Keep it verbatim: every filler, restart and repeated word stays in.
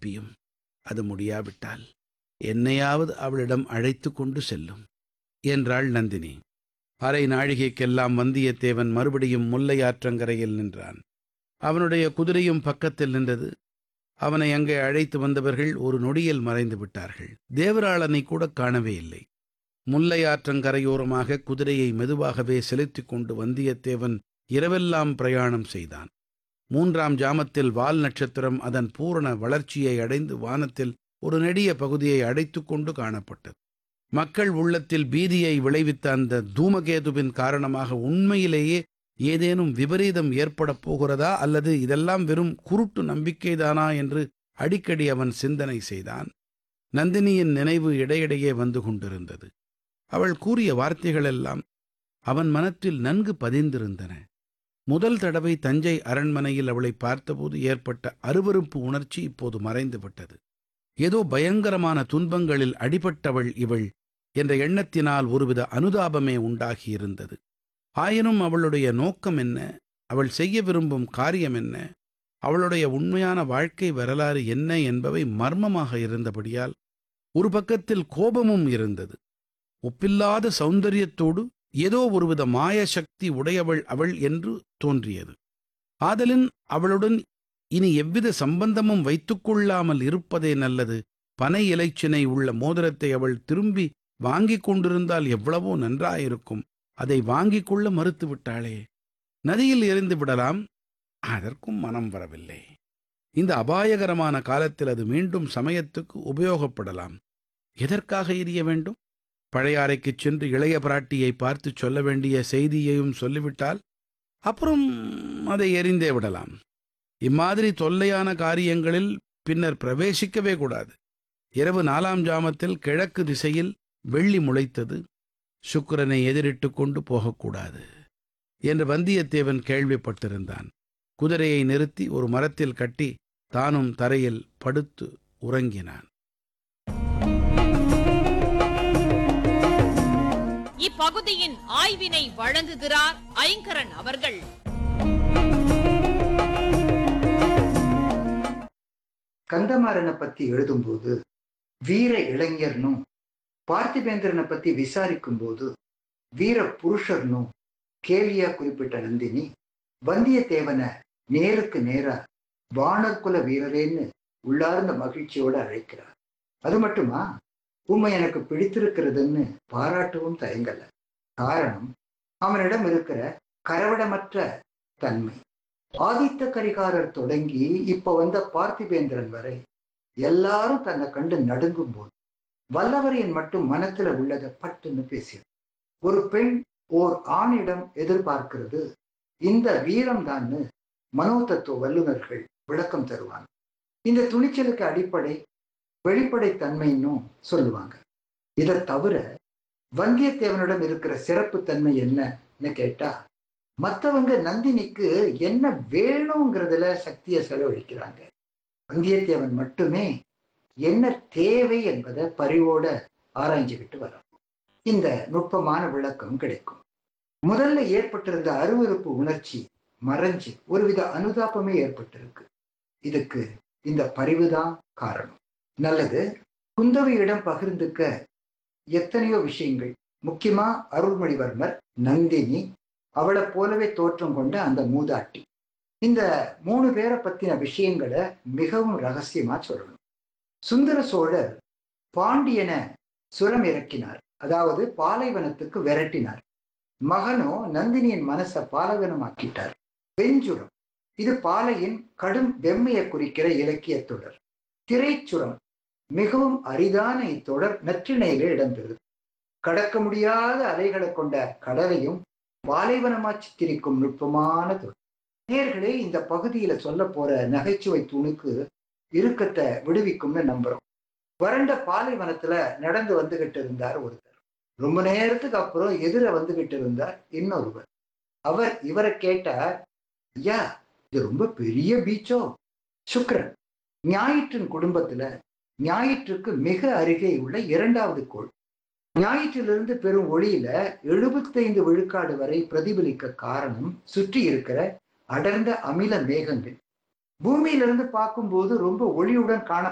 அனுப்பியும். அது முடியாவிட்டால் என்னையாவது அவளிடம் அழைத்து கொண்டு செல்லும் என்றாள் நந்தினி. அரை நாழிகைக்கெல்லாம் வந்தியத்தேவன் மறுபடியும் முல்லை ஆற்றங்கரையில் நின்றான். அவனுடைய குதிரையும் பக்கத்தில் நின்றது. அவனை அங்கே அழைத்து வந்தவர்கள் ஒரு நொடியில் மறைந்து விட்டார்கள். தேவராளனை கூட காணவே இல்லை. முல்லை ஆற்றங்கரையோரமாக குதிரையை மெதுவாகவே செலுத்திக் கொண்டு வந்தியத்தேவன் இரவெல்லாம் பிரயாணம் செய்தான். மூன்றாம் ஜாமத்தில் வால் நட்சத்திரம் அதன் பூரண வளர்ச்சியை அடைந்து வானத்தில் ஒரு நெடிய பகுதியை அடைத்து கொண்டு காணப்பட்டது. மக்கள் உள்ளத்தில் பீதியை விளைவித்த அந்த தூமகேதுவின் காரணமாக உண்மையிலேயே ஏதேனும் விபரீதம் ஏற்படப் போகிறதா அல்லது இதெல்லாம் வெறும் குருட்டு நம்பிக்கைதானா என்று அடிக்கடி அவன் சிந்தனை செய்தான். நந்தினியின் நினைவு இடையிடையே வந்து கொண்டிருந்தது. அவள் கூறிய வார்த்தைகளெல்லாம் அவன் மனத்தில் நன்கு பதிந்திருந்தன. முதல் தடவை தஞ்சை அரண்மனையில் அவளை பார்த்தபோது ஏற்பட்ட அருவருப்பு உணர்ச்சி இப்போது மறைந்து விட்டது. ஏதோ பயங்கரமான துன்பங்களில் அடிபட்டவள் இவள் என்ற எண்ணத்தினால் ஒருவித அனுதாபமே உண்டாகியிருந்தது. ஆயினும் அவளுடைய நோக்கம் என்ன, அவள் செய்ய விரும்பும் காரியம் என்ன, அவளுடைய உண்மையான வாழ்க்கை வரலாறு என்ன என்பவை மர்மமாக இருந்தபடியால் ஒரு பக்கத்தில் கோபமும் இருந்தது. ஒப்பில்லாத சௌந்தரியத்தோடு ஏதோ ஒருவித மாயசக்தி உடையவள் அவள் என்று தோன்றியது. ஆதலின் அவளுடன் இனி எவ்வித சம்பந்தமும் வைத்துக்கொள்ளாமல் இருப்பதே நல்லது. பனை இலைச்சினை உள்ள மோதிரத்தை அவள் திரும்பி வாங்கிக் கொண்டிருந்தால் எவ்வளவோ நன்றாயிருக்கும். அதை வாங்கிக் கொள்ள மறுத்து விட்டாளே. நதியில் எறிந்து விடலாம், அதற்கும் மனம் வரவில்லை. இந்த அபாயகரமான காலத்தில் அது மீண்டும் சமயத்துக்கு உபயோகப்படலாம். எதற்காக எரிய வேண்டும்? பழையாறைக்குச் சென்று இளைய பிராட்டியை பார்த்து சொல்ல வேண்டிய செய்தியையும் சொல்லிவிட்டால் அப்புறம் அதை எறிந்தே விடலாம். இம்மாதிரி தொல்லையான காரியங்களில் பின்னர் பிரவேசிக்கவே கூடாது. இரவு நாலாம் ஜாமத்தில் கிழக்கு திசையில் வெள்ளி முளைத்தது. சுக்கிரனை எதிரிட்டு கொண்டு போகக்கூடாது என்று வந்தியத்தேவன் கேள்விப்பட்டிருந்தான். குதிரையை நிறுத்தி ஒரு மரத்தில் கட்டி தானும் தரையில் படுத்து உறங்கினான். இப்பகுதியின் ஆய்வினை வழங்குகிறார் ஐங்கரன் அவர்கள். கந்தமாறனை பத்தி எழுதும்போது வீர இளைஞர்னும், பார்த்திபேந்திரனை பத்தி விசாரிக்கும் போது வீர புருஷர்னும் கேலியா குறிப்பிட்ட நந்தினி வந்தியத்தேவனை நேருக்கு நேரா வானர்குல வீரரேன்னு உள்ளார்ந்த மகிழ்ச்சியோட அழைக்கிறார். அது மட்டுமா, உண்மை எனக்கு பிடித்திருக்கிறதுன்னு பாராட்டவும் தயங்கல. காரணம், அவனிடம் இருக்கிற கரவடமற்ற தன்மை. ஆதித்த கரிகாரர் தொடங்கி இப்ப வந்த பார்த்திபேந்திரன் வரை எல்லாரும் தன்னை கண்டு நடுங்கும் போது வல்லவரையன் மட்டும் மனத்துல உள்ளதை பட்டுன்னு பேசியது. ஒரு பெண் ஓர் ஆணிடம் எதிர்பார்க்கிறது இந்த வீரம்தான்னு மனோதத்துவ வல்லுநர்கள் விளக்கம் தருவாங்க. இந்த துணிச்சலுக்கு அடிப்படை வெளிப்படைத்தன்மைன்னும் சொல்லுவாங்க. இதை தவிர வந்தியத்தேவனிடம் இருக்கிற சிறப்பு தன்மை என்னன்னு கேட்டா, மற்றவங்க நந்தினிக்கு என்ன வேணுங்கிறதுல சக்தியை செலவழிக்கிறாங்க. வந்தியத்தேவன் மட்டுமே என்ன தேவை என்பதை பரிவோட ஆராய்ஞ்சுக்கிட்டு வரும். இந்த நுட்பமான விளக்கம் கிடைக்கும். முதல்ல ஏற்பட்டிருந்த அருவருப்பு உணர்ச்சி மறைஞ்சு ஒருவித அனுதாபமே ஏற்பட்டிருக்கு. இதுக்கு இந்த பரிவுதான் காரணம். நல்லது, குந்தவையிடம் பகிர்ந்துக்க எத்தனையோ விஷயங்கள். முக்கியமா அருள்மொழிவர்மர், நந்தினி, அவளை போலவே தோற்றம் கொண்ட அந்த மூதாட்டி, இந்த மூணு பேரை பத்தின விஷயங்களை மிகவும் ரகசியமா சொல்லணும். சுந்தர சோழர் பாண்டியனை சுரம் இறக்கினார், அதாவது பாலைவனத்துக்கு விரட்டினார். மகனோ நந்தினியின் மனசை பாலைவனமாக்கிட்டார். வெஞ்சுரம், இது பாலையின் கடும் வெம்மையை குறிக்கிற இலக்கிய தொடர். திரைச்சுரம், மிகவும் அரிதான இத்தொடர் நற்றிணையிலே இடம்பெறுது. கடக்க முடியாத அலைகளை கொண்ட கடலையும் பாலைவனமா சித்திரிக்கும் நுட்பமான தொடர். நேர்களே, இந்த பகுதியில சொல்ல போற நகைச்சுவை துணுக்கு இறுக்கத்தை விடுவிக்கும்னு நம்புறோம். வறண்ட பாலைவனத்துல நடந்து வந்துகிட்டு இருந்தார் ஒருத்தர். ரொம்ப நேரத்துக்கு அப்புறம் எதிர வந்துகிட்டு இருந்தார் இன்னொருவர். அவர் இவரை கேட்டார், ஐயா, இது ரொம்ப பெரிய பீச்சோ? சுக்கிரன், ஞாயிற்றின் குடும்பத்துல ஞாயிற்றுக்கு மிக அருகே உள்ள இரண்டாவது கோள். ஞாயிற்றிலிருந்து பெரும் ஒளியில எழுபத்தைந்து விழுக்காடு வரை பிரதிபலிக்க காரணம் சுற்றி இருக்கிற அடர்ந்த அமில மேகங்கள். பூமியிலிருந்து பார்க்கும்போது ரொம்ப ஒளியுடன் காண